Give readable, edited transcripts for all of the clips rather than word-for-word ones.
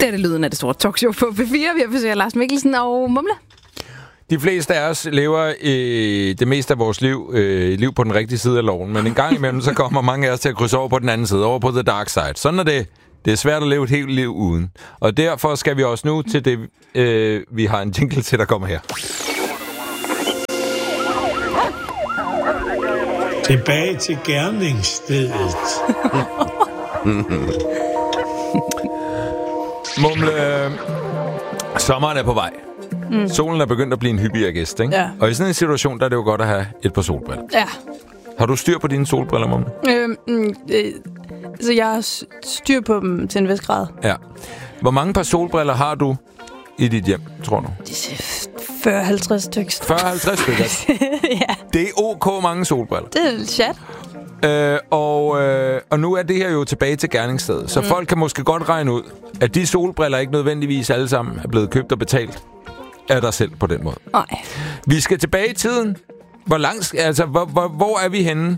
Det er det lyden af det store talkshow på P4. Vi har besøgt Lars Mikkelsen og Mumle. De fleste af os lever det meste af vores liv på den rigtige side af loven, men en gang imellem, så kommer mange af os til at krydse over på den anden side, over på the dark side. Sådan er det. Det er svært at leve et helt liv uden. Og derfor skal vi også nu til det, vi har en jingle til, der kommer her. Tilbage til gerningsstedet. Mumle, sommeren er på vej. Solen er begyndt at blive en hyppigere gæst, ikke? Ja. Og i sådan en situation, der er det jo godt at have et par solbriller. Ja. Har du styr på dine solbriller, Mumle? Så jeg har styr på dem til en vis grad. Ja. Hvor mange par solbriller har du i dit hjem, tror du? 40-50 stykker. 40-50 stykker? Ja. Det er ok mange solbriller. Det er chat. Og nu er det her jo tilbage til gerningsstedet. Så folk kan måske godt regne ud, at de solbriller ikke nødvendigvis alle sammen er blevet købt og betalt af dig selv på den måde. Nej. Vi skal tilbage i tiden. Hvor er vi henne,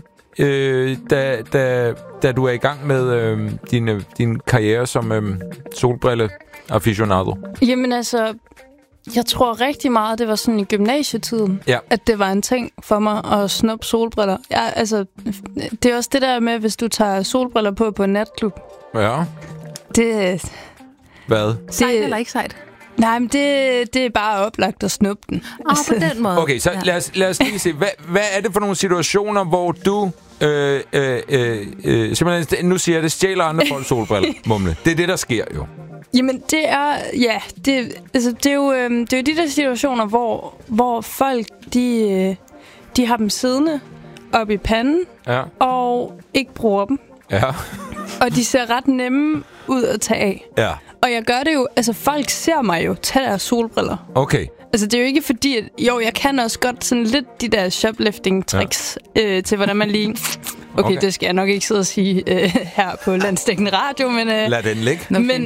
da du er i gang med din karriere som solbrille-aficionado? Jamen altså, jeg tror rigtig meget, det var sådan i gymnasietiden, at det var en ting for mig at snuppe solbriller. Det er også det der med, hvis du tager solbriller på en natklub. Ja. Det... Hvad? Sejt eller ikke sejt? Nej, men det er bare oplagt at snuppe den. På den måde. Okay, så lad os lige se. Hvad er det for nogle situationer, hvor du simpelthen, nu siger jeg det, stjæler andre folks solbriller, Mumle? Det er det, der sker jo. Jamen, det er... Ja, det er jo de der situationer, hvor folk, de har dem siddende op i panden, og ikke bruger dem. Ja. Og de ser ret nemme ud at tage af. Ja. Og jeg gør det jo... Altså, folk ser mig jo tage deres solbriller. Okay. Altså, det er jo ikke fordi... jeg kan også godt sådan lidt de der shoplifting-tricks til, hvordan man lige... Okay, det skal jeg nok ikke sidde og sige her på Landsdækkende Radio, men... Lad den ligge.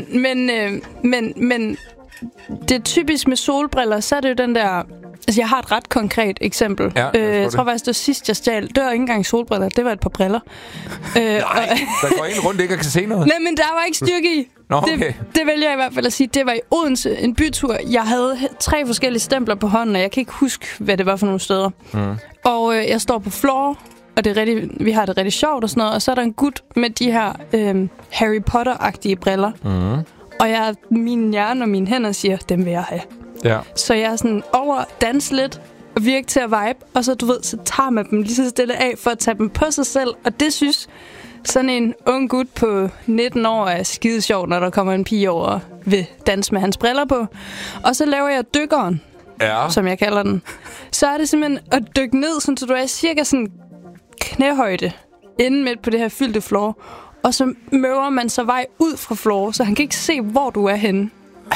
Men det er typisk med solbriller, så er det jo den der... Altså, jeg har et ret konkret eksempel. Ja, jeg tror faktisk, det var sidst, jeg stjal. Det var ikke engang solbriller, det var et par briller. Nej, der går en rundt, ikke kan se noget. Nej, men der var ikke styrke i. Nå, okay. Det vælger jeg i hvert fald at sige. Det var i Odense, en bytur. Jeg havde 3 forskellige stempler på hånden, og jeg kan ikke huske, hvad det var for nogle steder. Og jeg står på floor, og det er vi har det rigtig sjovt og sådan noget. Og så er der en gut med de her Harry Potter-agtige briller. Og min hjerne og mine hænder siger, dem vil jeg have. Ja. Så jeg er sådan over danse lidt og virke til at vibe, og så, du ved, så tager man dem lige så stille af for at tage dem på sig selv. Og det synes sådan en ung gut på 19 år er skide sjovt, når der kommer en pige over og vil danse med hans briller på. Og så laver jeg dykkeren, som jeg kalder den. Så er det simpelthen at dykke ned, så du er cirka sådan knæhøjde inde midt på det her fyldte floor. Og så møver man så vej ud fra floor, så han kan ikke se, hvor du er henne.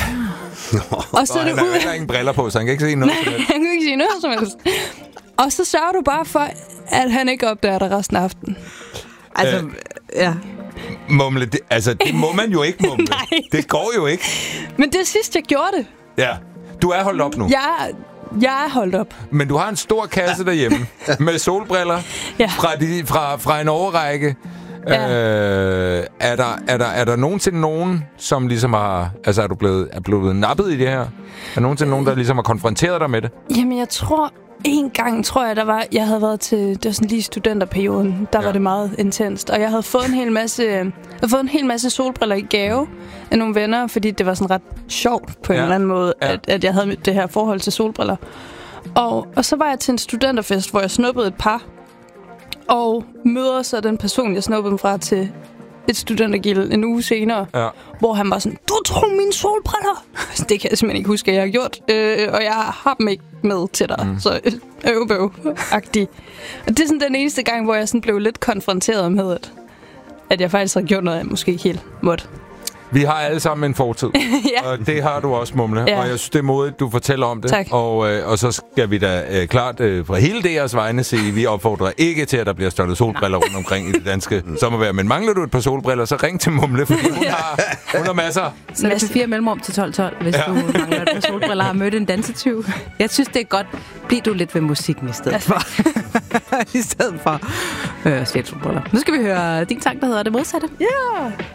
Og så han har ingen briller på, så han kan ikke se noget. Nej, han kan ikke se noget som helst. Og så sørger du bare for, at han ikke opdager dig resten af aftenen. Altså, Mumle, det må man jo ikke, Mumle. Det går jo ikke. Men det er sidst, jeg gjorde det. Ja, du er holdt op nu. Jeg er holdt op. Men du har en stor kasse derhjemme med solbriller fra en årrække. Ja. Er der nogensinde nogen, som ligesom har... Altså, er du blevet nappet i det her? Er der nogensinde nogen, der ligesom har konfronteret dig med det? Jamen, jeg tror... En gang, tror jeg, jeg havde været til... Det var sådan lige studenterperioden. Der var det meget intenst. Og jeg havde fået en hel masse solbriller i gave af nogle venner, fordi det var sådan ret sjovt på en eller anden måde, at jeg havde det her forhold til solbriller. Og så var jeg til en studenterfest, hvor jeg snuppede et par. Og møder så den person, jeg snuppede dem fra, til et studentergilde en uge senere, hvor han var sådan, du tog mine solbriller! Det kan jeg simpelthen ikke huske, at jeg har gjort. Og jeg har dem ikke med til dig. Så agtig. Og det er sådan den eneste gang, hvor jeg sådan blev lidt konfronteret med, at jeg faktisk har gjort noget, jeg måske ikke helt måtte. Vi har alle sammen en fortid. Og det har du også, Mumle. Og jeg synes, det er modigt, du fortæller om det. Tak. Og så skal vi da klart fra hele deres vegne sige, vi opfordrer ikke til, at der bliver stjålet solbriller rundt omkring i det danske sommervejr. Men mangler du et par solbriller, så ring til Mumle, fordi hun har masser. Så det er 4 mellemrum til 12-12, hvis du mangler et par solbriller og har mødt en dansetyv. Jeg synes, det er godt. Bliv du lidt ved musikken i stedet for. I stedet for solbriller. Nu skal vi høre din sang, der hedder Det Modsatte. Ja!